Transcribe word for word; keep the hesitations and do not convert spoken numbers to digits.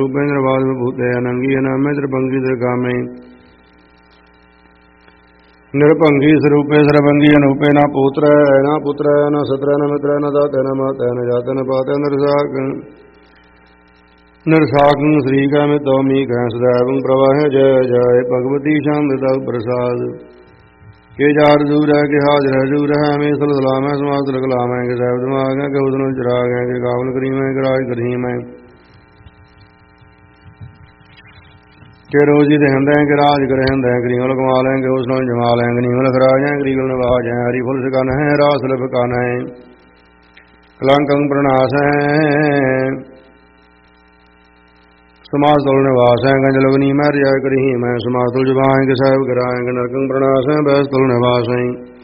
रूपेन्द्र बाल भूते अनंगी अनामे त्रिभंगी त्रिकामे निरभंगी स्वरूपे सरभंगी अनूपे न पुत्र न पुत्र न सत्र न मित्र न दाते न माते न जाते न पाते नरसाक नरसाक श्री का मितौमी कह सदैव प्रवाह जय जय भगवती शांत प्रसाद के जार दूर है के हाजर है दूर है हमें सलाम है समाज कलाम है के साहब दिमाग है के उदन चिराग है के काबल करीम है के राज करीम है के रोजी दहंद है के राज करहंद है गरीबल कमाल है के उसनो जमाल है गरीबल खराज है गरीबल नवाज है हरि फुल सिकान है रास लफकान है कलंकं प्रणाश है समाज तुल निवास है गंज लगनी मैं रिया करी मैं समाज तुल जबाएं के साहब कराएं नरकं प्रणाश है बहस तुल निवास है